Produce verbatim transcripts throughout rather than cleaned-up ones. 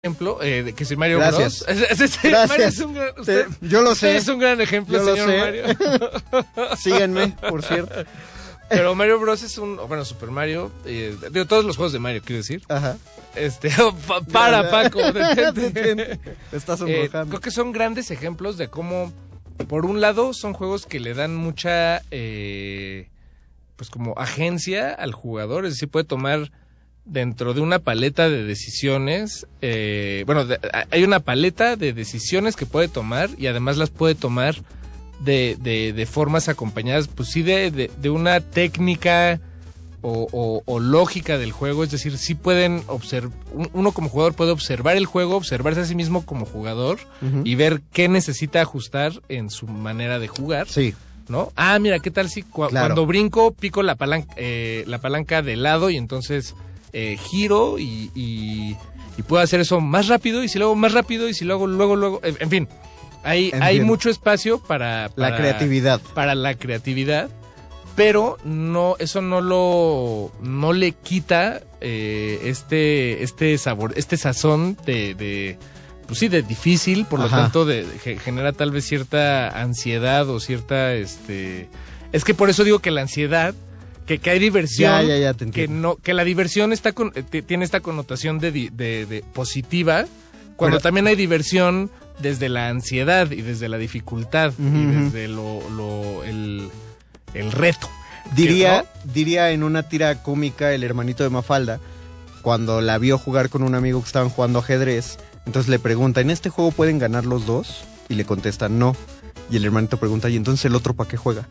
ejemplo, eh, de que si Mario Gracias. Bros. Es, es, es, Gracias. Mario es un gran, usted, Te, yo lo sé. Es un gran ejemplo, yo señor lo sé. Mario. Síganme, por cierto. Pero Mario Bros. Es un, bueno, Super Mario, eh, digo, todos los juegos de Mario, quiero decir. Ajá. Este, pa, para, Paco, detente. Detente. Me estás sonrojando. Eh, creo que son grandes ejemplos de cómo, por un lado, son juegos que le dan mucha, eh, pues como agencia al jugador, es decir, puede tomar dentro de una paleta de decisiones, eh, bueno, de, hay una paleta de decisiones que puede tomar y además las puede tomar de, de, de formas acompañadas, pues sí, de, de, de una técnica o, o, o lógica del juego, es decir, sí pueden observar, uno como jugador puede observar el juego, observarse a sí mismo como jugador uh-huh. y ver qué necesita ajustar en su manera de jugar. Sí. ¿No? Ah, mira, ¿qué tal si cu- claro. cuando brinco pico la palanca, eh, la palanca de lado y entonces eh, giro y, y, y puedo hacer eso más rápido y si lo hago más rápido y si lo hago luego, luego, en, en fin, hay, hay mucho espacio para, para la creatividad. Para la creatividad, pero no, eso no lo, no le quita eh, este, este sabor, este sazón de, de pues sí, de difícil, por lo Ajá. tanto de, de, genera tal vez cierta ansiedad o cierta, este, es que por eso digo que la ansiedad, que, que hay diversión, ya, ya, ya, te que no, que la diversión está con, t- tiene esta connotación de, de, de positiva, cuando Pero, también hay diversión desde la ansiedad y desde la dificultad uh-huh. y desde lo, lo el, el reto. Diría, ¿no? diría en una tira cómica el hermanito de Mafalda, cuando la vio jugar con un amigo que estaban jugando ajedrez. Entonces le pregunta, ¿en este juego pueden ganar los dos? Y le contesta, no. Y el hermanito pregunta, ¿y entonces el otro para qué juega?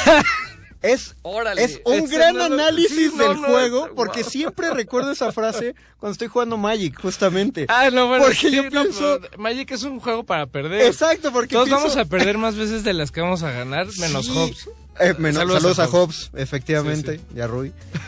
es, Órale, es un ese gran no, análisis sí, del no, juego, no, porque wow. siempre recuerdo esa frase cuando estoy jugando Magic, justamente. Ah, no, bueno, porque sí, yo no, pienso... Magic es un juego para perder. Exacto, porque Todos pienso... vamos a perder más veces de las que vamos a ganar, menos sí. Hobbs. Eh, menos, saludos, saludos a, Hobbs. a Hobbs, efectivamente, sí, sí. y a Rudy.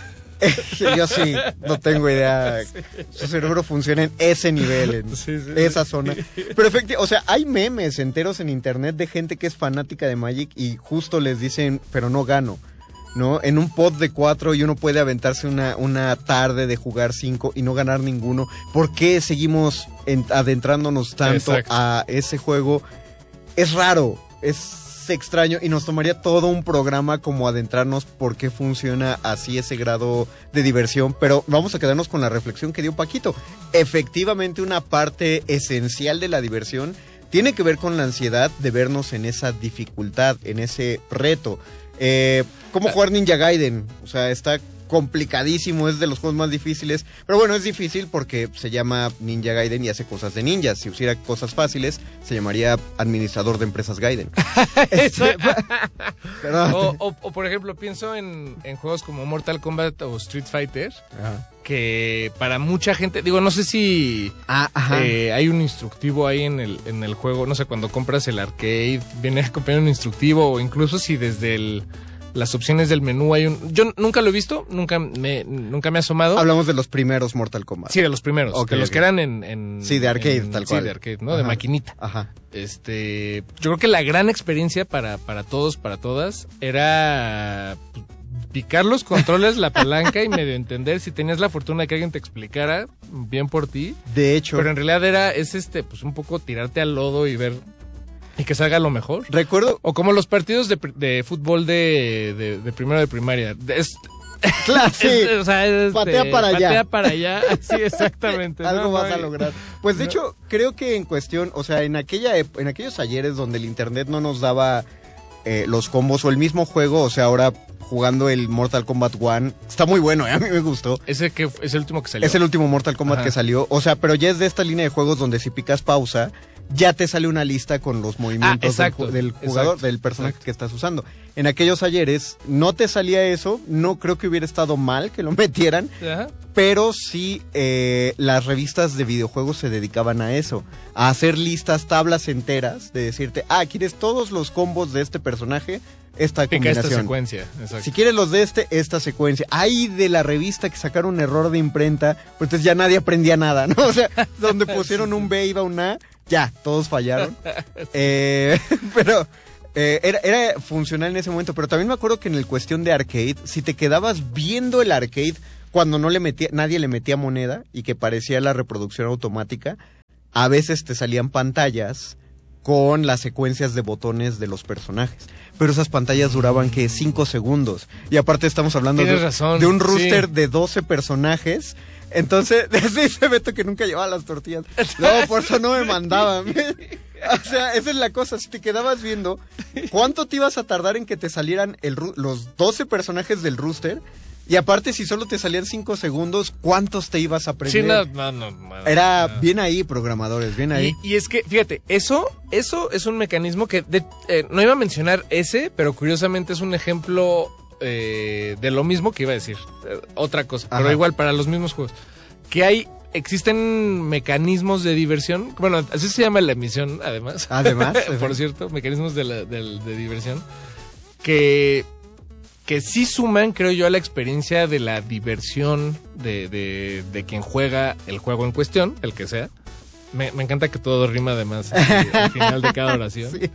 Yo sí, no tengo idea. Sí. Su cerebro funciona en ese nivel, en sí, sí, esa sí. zona. Pero efectivamente, o sea, hay memes enteros en internet de gente que es fanática de Magic y justo les dicen, pero no gano, ¿no? En un pod de cuatro y uno puede aventarse una, una tarde de jugar cinco y no ganar ninguno. ¿Por qué seguimos en, adentrándonos tanto Exacto. a ese juego? Es raro, es... extraño y nos tomaría todo un programa como adentrarnos por qué funciona así ese grado de diversión, pero vamos a quedarnos con la reflexión que dio Paquito. Efectivamente, una parte esencial de la diversión tiene que ver con la ansiedad de vernos en esa dificultad, en ese reto. Eh, ¿Cómo jugar Ninja Gaiden? O sea, está complicadísimo, es de los juegos más difíciles, pero bueno, es difícil porque se llama Ninja Gaiden y hace cosas de ninjas. Si hiciera cosas fáciles, se llamaría administrador de empresas Gaiden. este, o, o, o por ejemplo, pienso en, en juegos como Mortal Kombat o Street Fighter, Ajá. que para mucha gente, digo, no sé si ah, eh, hay un instructivo ahí en el, en el juego, no sé, cuando compras el arcade, viene acompañado un instructivo, o incluso si desde el las opciones del menú hay un... Yo nunca lo he visto, nunca me nunca me he asomado. Hablamos de los primeros Mortal Kombat. Sí, de los primeros, okay, de los okay. que eran en... en sí, de arcade, en, tal sí, cual. Sí, de arcade, ¿no? Ajá. De maquinita. Ajá. Este... Yo creo que la gran experiencia para, para todos, para todas, era picar los controles, la palanca y medio entender si tenías la fortuna de que alguien te explicara bien por ti. De hecho. Pero en realidad era, es este, pues un poco tirarte al lodo y ver... Y que salga lo mejor. Recuerdo. O como los partidos de, de fútbol de, de, de primero de primaria. Es, claro, sí. es, o sea, es patea de, para allá. Patea para allá. Sí, exactamente. Algo no, vas no, a lograr. Pues de no. hecho, creo que en cuestión, o sea, en aquella en aquellos ayeres donde el internet no nos daba eh, los combos o el mismo juego, o sea, ahora jugando el Mortal Kombat uno, está muy bueno, ¿eh? A mí me gustó. Ese que es el último que salió. Es el último Mortal Kombat Ajá. que salió, o sea, pero ya es de esta línea de juegos donde si picas pausa, ya te sale una lista con los movimientos ah, exacto, del, del jugador, exacto, del personaje exacto. que estás usando. En aquellos ayeres no te salía eso, no creo que hubiera estado mal que lo metieran, Ajá. pero sí eh, las revistas de videojuegos se dedicaban a eso, a hacer listas, tablas enteras, de decirte, ah, ¿quieres todos los combos de este personaje? Esta Pica combinación. esta secuencia, exacto. Si quieres los de este, esta secuencia. Hay de la revista que sacaron un error de imprenta, pues entonces ya nadie aprendía nada, ¿no? O sea, donde pusieron sí, sí. un B iba un A, ya, todos fallaron. sí. eh, pero eh, era, era funcional en ese momento, pero también me acuerdo que en el cuestión de arcade, si te quedabas viendo el arcade cuando no le metía, nadie le metía moneda y que parecía la reproducción automática, a veces te salían pantallas con las secuencias de botones de los personajes. Pero esas pantallas duraban, que cinco segundos. Y aparte estamos hablando de, razón, de un rooster sí. de doce personajes. Entonces, dice Beto que nunca llevaba las tortillas. No, por eso no me mandaban. O sea, esa es la cosa. Si te quedabas viendo, ¿cuánto te ibas a tardar en que te salieran el, los doce personajes del rooster? Y aparte, si solo te salían cinco segundos, ¿cuántos te ibas a aprender? Sí, no, no, no, no, Era no. bien ahí, programadores, bien ahí. Y, y es que, fíjate, eso, eso es un mecanismo que de, eh, no iba a mencionar ese, pero curiosamente es un ejemplo eh, de lo mismo que iba a decir. Eh, otra cosa, Ajá. pero igual para los mismos juegos. Que hay, existen mecanismos de diversión. Bueno, así se llama la emisión, además. Además. Por cierto, mecanismos de, la, de, de diversión. Que... que sí suman, creo yo, a la experiencia de la diversión de, de, de quien juega el juego en cuestión, el que sea. Me, me encanta que todo rima, además, al final de cada oración. Sí.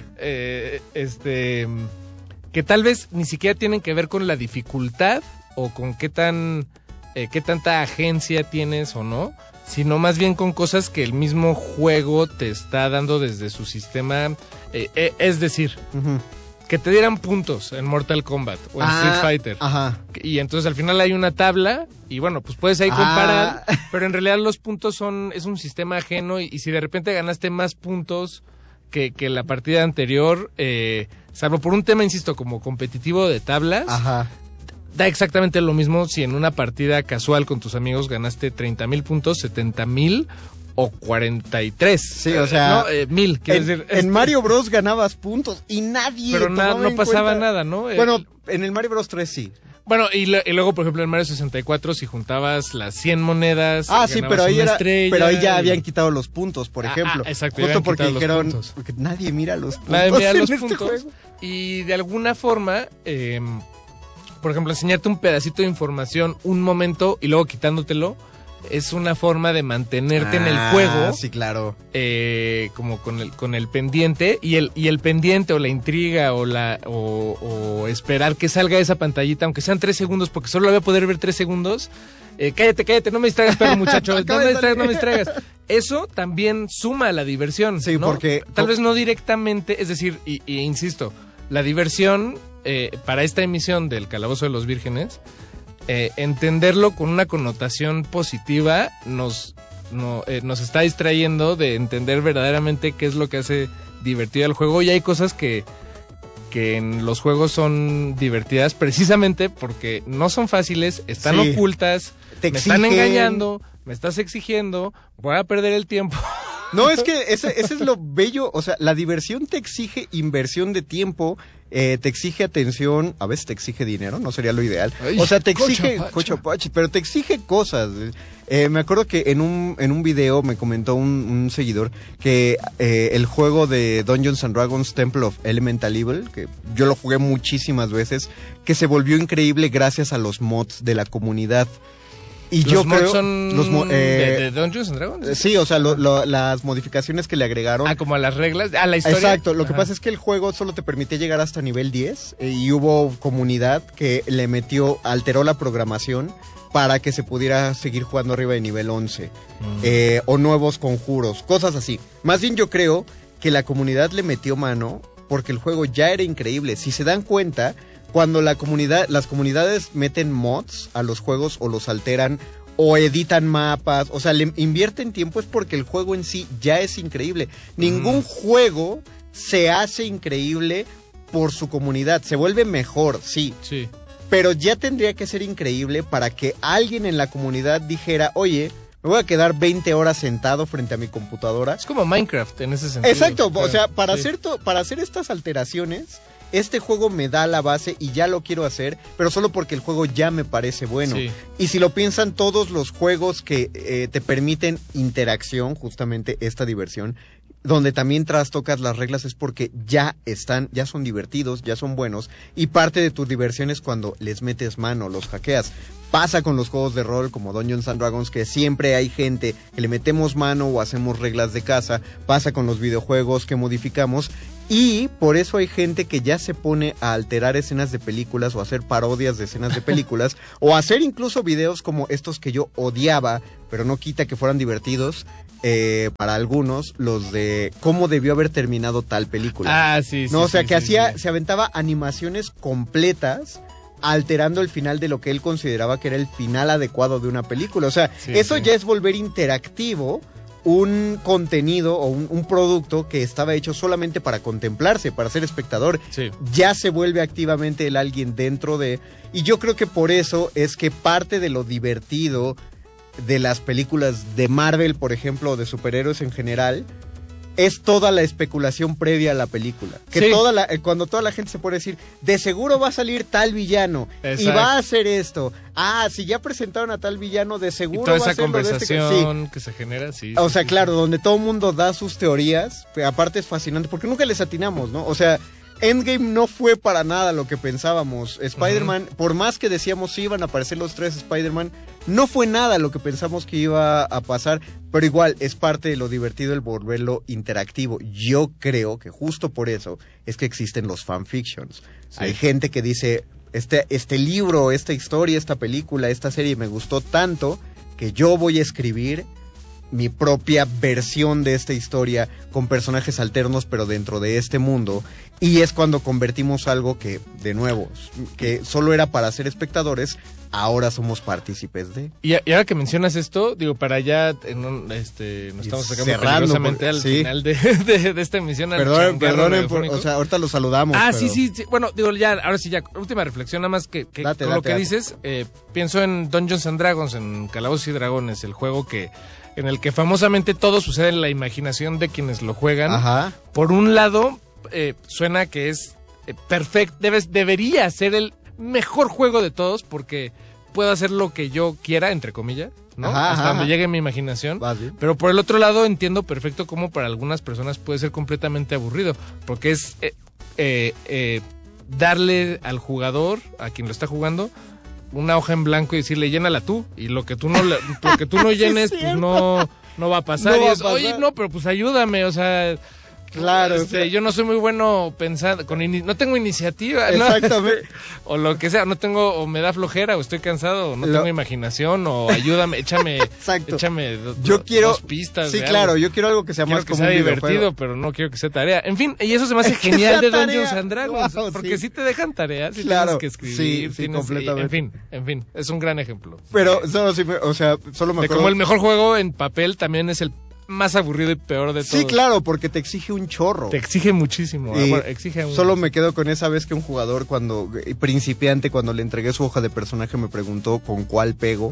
Eh, este, que tal vez ni siquiera tienen que ver con la dificultad o con qué tan, eh, qué tanta agencia tienes o no, sino más bien con cosas que el mismo juego te está dando desde su sistema. Eh, eh, es decir... Uh-huh. Que te dieran puntos en Mortal Kombat o en ah, Street Fighter. Ajá. Y entonces al final hay una tabla y bueno, pues puedes ahí comparar, ah. pero en realidad los puntos son, es un sistema ajeno y, y si de repente ganaste más puntos que, que la partida anterior, eh, salvo por un tema, insisto, como competitivo de tablas, Ajá. da exactamente lo mismo si en una partida casual con tus amigos ganaste treinta mil puntos, setenta mil o cuarenta y tres. Sí, o sea... No, eh, mil, quiero en, decir. En Mario Bros ganabas puntos y nadie Pero na, no pasaba cuenta. nada, ¿no? Bueno, en el Mario Bros tres sí. Bueno, y, lo, y luego, por ejemplo, en Mario sesenta y cuatro, si juntabas las cien monedas... Ah, sí, pero ahí, era, pero ahí ya y... habían quitado los puntos, por ejemplo. Ah, exacto. Justo porque dijeron... Porque nadie mira los puntos. Nadie mira los en puntos. Este juego. Y de alguna forma... Eh, por ejemplo, enseñarte un pedacito de información un momento y luego quitándotelo... Es una forma de mantenerte ah, en el juego. Sí, claro. Eh, como con el con el pendiente. Y el, y el pendiente o la intriga o la o, o esperar que salga esa pantallita, aunque sean tres segundos, porque solo la voy a poder ver tres segundos. Eh, cállate, cállate, no me distraigas, perro muchacho. no me distraigas, no me distraigas. Eso también suma a la diversión. Sí, ¿no? porque... Tal vez no directamente, es decir, y, y insisto, la diversión eh, para esta emisión del Calabozo de los Vírgenes... Eh, entenderlo con una connotación positiva nos, no, eh, nos está distrayendo de entender verdaderamente qué es lo que hace divertido el juego. Y hay cosas que, que en los juegos son divertidas precisamente porque no son fáciles, están sí. ocultas, Te me exigen. están engañando, me estás exigiendo, voy a perder el tiempo. No, es que ese, ese es lo bello, o sea, la diversión te exige inversión de tiempo, eh, te exige atención, a veces te exige dinero, no sería lo ideal. Ay, o sea, te exige, cocho, pacho, pero te exige cosas. Eh, me acuerdo que en un en un video me comentó un, un seguidor que eh, el juego de Dungeons and Dragons Temple of Elemental Evil, que yo lo jugué muchísimas veces, que se volvió increíble gracias a los mods de la comunidad. Y ¿Los yo mods creo, son los mo- eh, de, de Dungeons and Dragons? Sí, o sea, lo, lo, las modificaciones que le agregaron. Ah, como a las reglas, a la historia. Exacto, lo Ajá. que pasa es que el juego solo te permitía llegar hasta nivel diez eh, y hubo comunidad que le metió, alteró la programación para que se pudiera seguir jugando arriba de nivel once. Mm. Eh, o nuevos conjuros, cosas así. Más bien yo creo que la comunidad le metió mano porque el juego ya era increíble. Si se dan cuenta... Cuando la comunidad, las comunidades meten mods a los juegos o los alteran o editan mapas, o sea, le invierten tiempo es porque el juego en sí ya es increíble. Ningún mm. juego se hace increíble por su comunidad, se vuelve mejor, sí. Sí. Pero ya tendría que ser increíble para que alguien en la comunidad dijera, oye, me voy a quedar veinte horas sentado frente a mi computadora. Es como Minecraft en ese sentido. Exacto, claro. O sea, para, sí. hacer to- para hacer estas alteraciones... Este juego me da la base y ya lo quiero hacer, pero solo porque el juego ya me parece bueno. Sí. Y si lo piensan, todos los juegos que eh, te permiten interacción, justamente esta diversión, donde también trastocas las reglas es porque ya están, ya son divertidos, ya son buenos, y parte de tu diversión es cuando les metes mano, los hackeas. Pasa con los juegos de rol como Dungeons and Dragons, que siempre hay gente que le metemos mano o hacemos reglas de casa. Pasa con los videojuegos que modificamos. Y por eso hay gente que ya se pone a alterar escenas de películas o a hacer parodias de escenas de películas o a hacer incluso videos como estos que yo odiaba, pero no quita que fueran divertidos eh, para algunos, los de cómo debió haber terminado tal película. Ah, sí, sí. No, o sea, sí, que sí, hacía, sí. se aventaba animaciones completas alterando el final de lo que él consideraba que era el final adecuado de una película. O sea, Sí, eso sí. ya es volver interactivo un contenido o un, un producto que estaba hecho solamente para contemplarse, para ser espectador. Sí. Ya se vuelve activamente el alguien dentro de... Y yo creo que por eso es que parte de lo divertido de las películas de Marvel, por ejemplo, o de superhéroes en general, es toda la especulación previa a la película. Que Sí. toda la, eh, cuando toda la gente se puede decir, de seguro va a salir tal villano Exacto. y va a hacer esto. Ah, si ya presentaron a tal villano, de Y seguro toda va a esa ser lo de este. conversación Sí. que se genera, sí. O sí, sea, sí, claro, sí. donde todo el mundo da sus teorías, que aparte es fascinante, porque nunca les atinamos, ¿no? O sea, Endgame no fue para nada lo que pensábamos. Spider-Man, uh-huh. por más que decíamos sí iban a aparecer los tres Spider-Man, no fue nada lo que pensamos que iba a pasar, pero igual es parte de lo divertido el volverlo interactivo. Yo creo que justo por eso es que existen los fanfictions. Sí. Hay gente que dice, este, este libro, esta historia, esta película, esta serie me gustó tanto que yo voy a escribir mi propia versión de esta historia con personajes alternos pero dentro de este mundo, y es cuando convertimos algo que, de nuevo, que solo era para ser espectadores, ahora somos partícipes de... Y, y ahora que mencionas esto, digo, para ya en un, este, nos estamos sacando cerrando, peligrosamente por, al sí. final de, de, de esta emisión. Perdón, perdonen, por, o sea, ahorita lo saludamos. Ah, pero... sí, sí, sí, bueno, digo, ya, ahora sí, ya, última reflexión, nada más que, que date, con date, lo que date. dices, eh, pienso en Dungeons and Dragons, en Calabozos y Dragones, el juego que en el que famosamente todo sucede en la imaginación de quienes lo juegan. Ajá. Por un lado, eh, suena que es eh, perfecto, debes, debería ser el mejor juego de todos porque puedo hacer lo que yo quiera, entre comillas, ¿no? Ajá, hasta ajá. donde llegue mi imaginación. Vale. Pero por el otro lado entiendo perfecto cómo para algunas personas puede ser completamente aburrido, porque es eh, eh, eh, darle al jugador, a quien lo está jugando, una hoja en blanco y decirle, llénala tú, y lo que tú no, le, lo que tú no llenes, sí, pues no, no va a pasar. No y va es, a pasar. oye, no, pero pues ayúdame, o sea... Claro, este, o sea, yo no soy muy bueno pensando, con ini- no tengo iniciativa, ¿no? Exactamente. O lo que sea, no tengo, o me da flojera, o estoy cansado, o no Lo- tengo imaginación, o ayúdame, échame, Exacto. échame do- Yo do- quiero, dos pistas. sí, de claro, algo. yo quiero algo que sea Quiero más que como sea un divertido, videojuego. pero no quiero que sea tarea. En fin, y eso se me hace Que genial sea de tarea. Dungeons and Dragons, Wow, porque sí. sí te dejan tareas, sí Claro, tienes que escribir, sí, sí, tienes- completamente. En fin, en fin, es un gran ejemplo. Pero solo sí, me- o sea, solo me De acuerdo. como el mejor juego en papel también es el más aburrido y peor de todos. Sí, claro, porque te exige un chorro. Te exige muchísimo. Y bueno, exige un... solo me quedo con esa vez que un jugador, cuando eh, principiante, cuando le entregué su hoja de personaje, me preguntó con cuál pego.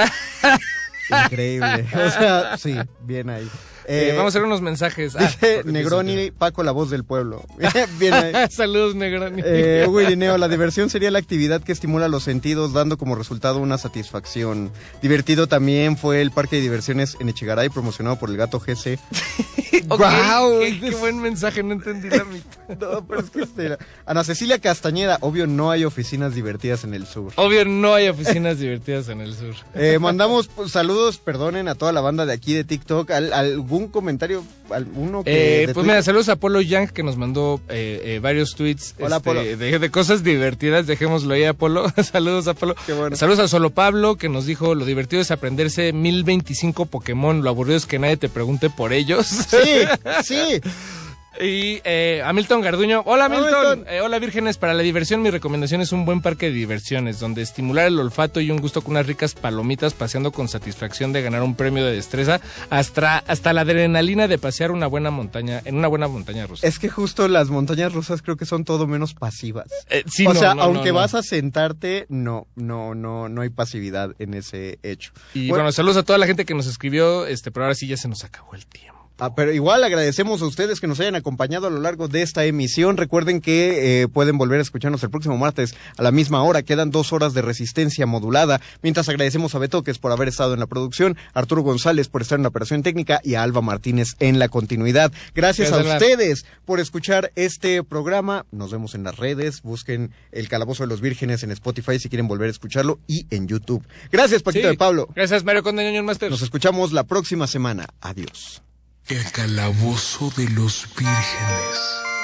Increíble. O sea, sí, bien ahí. Eh, Eh, vamos a hacer unos mensajes. Ah, Dice porque Negroni, pienso Paco, la voz del pueblo. Bien ahí. que- Saludos, Negroni. Eh, Hugo Irineo, la diversión sería la actividad que estimula los sentidos, dando como resultado una satisfacción. Divertido también fue el parque de diversiones en Echegaray, promocionado por el gato G C. Ok, ¡Guau! qué, qué buen mensaje, no entendí la mitad. No, pero es que este era- Ana Cecilia Castañeda, obvio no hay oficinas divertidas en el sur. Obvio, no hay oficinas divertidas en el sur. Eh, mandamos pues, saludos, perdonen, a toda la banda de aquí de TikTok. Al- ¿Algún comentario? ¿Alguno que Eh, de pues Twitter? mira, saludos a Polo Yang que nos mandó eh, eh, varios tweets Hola, este, Polo. de, de cosas divertidas, dejémoslo ahí a Polo. Saludos a Polo. Qué bueno. Saludos a Solo Pablo que nos dijo, lo divertido es aprenderse mil veinticinco Pokémon, lo aburrido es que nadie te pregunte por ellos. Sí, sí. Y eh, a Milton Garduño. Hola, Hola, Milton. Milton. Eh, hola, vírgenes. Para la diversión, mi recomendación es un buen parque de diversiones, donde estimular el olfato y un gusto con unas ricas palomitas, paseando con satisfacción de ganar un premio de destreza, hasta, hasta la adrenalina de pasear una buena montaña, en una buena montaña rusa. Es que justo las montañas rusas creo que son todo menos pasivas. Eh, sí, o no, sea, no, aunque no, no. vas a sentarte, no, no, no, no hay pasividad en ese hecho. Y bueno, saludos a toda la gente que nos escribió, este, pero ahora sí ya se nos acabó el tiempo. Ah, pero igual agradecemos a ustedes que nos hayan acompañado a lo largo de esta emisión. Recuerden que eh, pueden volver a escucharnos el próximo martes a la misma hora. Quedan dos horas de resistencia modulada. Mientras agradecemos a Betoques por haber estado en la producción, a Arturo González por estar en la operación técnica y a Alba Martínez en la continuidad. Gracias, Gracias, a Alba. ustedes por escuchar este programa. Nos vemos en las redes. Busquen El Calabozo de los Vírgenes en Spotify si quieren volver a escucharlo y en YouTube. Gracias, Paquito Sí. de Pablo. Gracias, Mario Conde Ñoño Master. Nos escuchamos la próxima semana. Adiós. El Calabozo de los Vírgenes.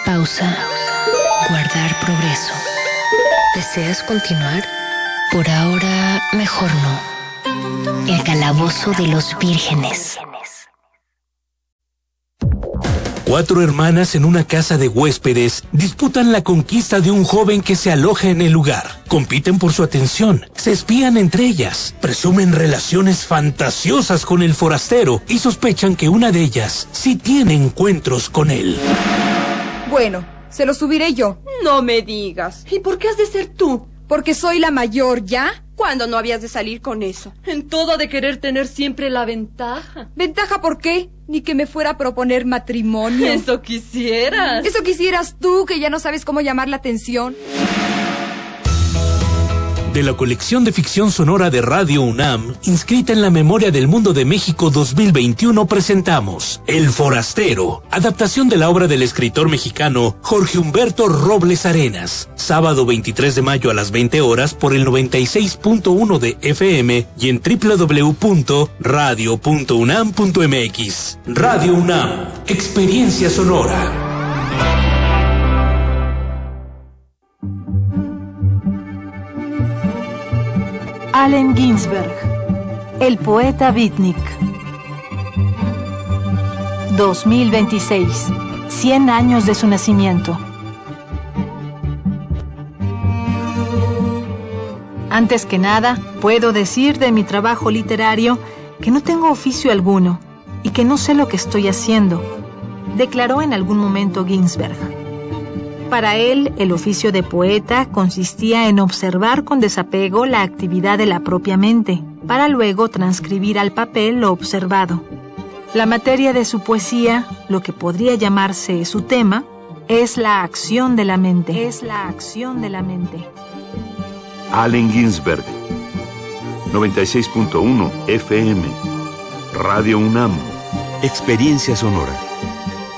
Pausa. Guardar progreso. ¿Deseas continuar? Por ahora, mejor no. El calabozo de los vírgenes. Cuatro hermanas en una casa de huéspedes disputan la conquista de un joven que se aloja en el lugar. Compiten por su atención, se espían entre ellas, presumen relaciones fantasiosas con el forastero y sospechan que una de ellas sí tiene encuentros con él. Bueno, se lo subiré yo. No me digas. ¿Y por qué has de ser tú? Porque soy la mayor, ¿ya? ¿Cuándo no habías de salir con eso? En todo de querer tener siempre la ventaja. ¿Ventaja por qué? Ni que me fuera a proponer matrimonio. Eso quisieras. Eso quisieras tú, que ya no sabes cómo llamar la atención. De la colección de ficción sonora de Radio UNAM, inscrita en la Memoria del Mundo de México dos mil veintiuno, presentamos El Forastero, adaptación de la obra del escritor mexicano Jorge Humberto Robles Arenas, sábado veintitrés de mayo a las veinte horas por el noventa y seis punto uno de F M y en doble u doble u doble u punto radio punto unam punto m x. Radio UNAM, experiencia sonora. Allen Ginsberg, el poeta beatnik. dos mil veintiséis, cien años de su nacimiento. Antes que nada, puedo decir de mi trabajo literario que no tengo oficio alguno y que no sé lo que estoy haciendo, declaró en algún momento Ginsberg. Para él, el oficio de poeta consistía en observar con desapego la actividad de la propia mente, para luego transcribir al papel lo observado. La materia de su poesía, lo que podría llamarse su tema, es la acción de la mente. Es la acción de la mente. Allen Ginsberg, noventa y seis punto uno F M, Radio UNAM, experiencia sonora.